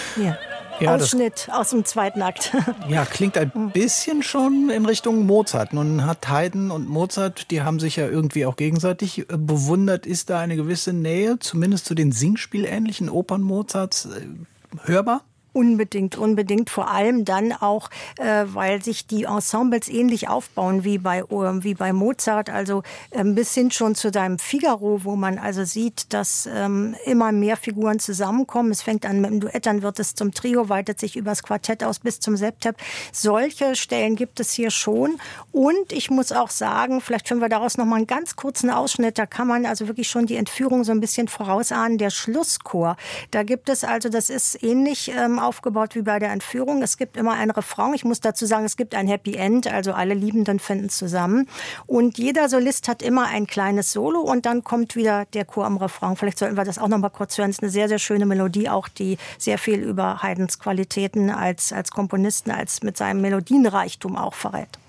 Ja. Ja, Ausschnitt aus dem zweiten Akt. Ja, klingt ein bisschen schon in Richtung Mozart. Nun hat Haydn und Mozart, die haben sich ja irgendwie auch gegenseitig bewundert. Ist da eine gewisse Nähe, zumindest zu den singspielähnlichen Opern Mozarts, hörbar? Unbedingt. Vor allem dann auch, weil sich die Ensembles ähnlich aufbauen wie bei Mozart. Also bis hin schon zu deinem Figaro, wo man also sieht, dass immer mehr Figuren zusammenkommen. Es fängt an mit dem Duett, dann wird es zum Trio, weitet sich übers Quartett aus bis zum Septett. Solche Stellen gibt es hier schon. Und ich muss auch sagen, vielleicht finden wir daraus noch mal einen ganz kurzen Ausschnitt. Da kann man also wirklich schon die Entführung so ein bisschen vorausahnen. Der Schlusschor, da gibt es also, das ist ähnlich aufgebaut wie bei der Entführung. Es gibt immer ein Refrain. Ich muss dazu sagen, es gibt ein Happy End, also alle Liebenden finden zusammen. Und jeder Solist hat immer ein kleines Solo und dann kommt wieder der Chor am Refrain. Vielleicht sollten wir das auch noch mal kurz hören. Es ist eine sehr, sehr schöne Melodie, auch die sehr viel über Haydns Qualitäten als Komponisten, als mit seinem Melodienreichtum auch verrät.